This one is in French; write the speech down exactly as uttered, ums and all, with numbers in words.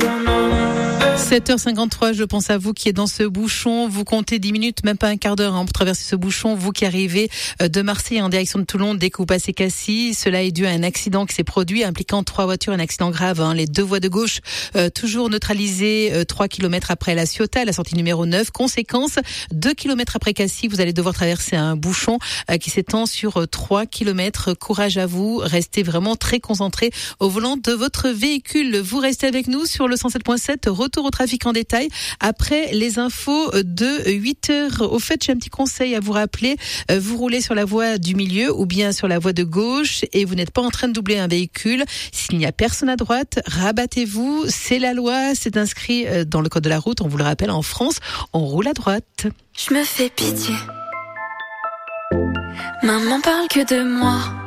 sept heures cinquante-trois, je pense à vous qui êtes dans ce bouchon. Vous comptez dix minutes, même pas un quart d'heure hein, pour traverser ce bouchon. Vous qui arrivez de Marseille en direction de Toulon, dès que vous passez Cassis, cela est dû à un accident qui s'est produit impliquant trois voitures, un accident grave. Hein. Les deux voies de gauche euh, toujours neutralisées euh, trois kilomètres après la Ciotat, la sortie numéro neuf. Conséquence, deux kilomètres après Cassis, vous allez devoir traverser un bouchon euh, qui s'étend sur euh, trois kilomètres. Courage à vous, restez vraiment très concentrés au volant de votre véhicule. Vous restez avec nous sur le cent sept point sept. Retour au trafic en détail après les infos de huit heures. Au fait, j'ai un petit conseil à vous rappeler. Vous roulez sur la voie du milieu ou bien sur la voie de gauche et vous n'êtes pas en train de doubler un véhicule. S'il n'y a personne à droite, rabattez-vous. C'est la loi, c'est inscrit dans le code de la route. On vous le rappelle, en France, on roule à droite. Je me fais pitié. Maman parle que de moi.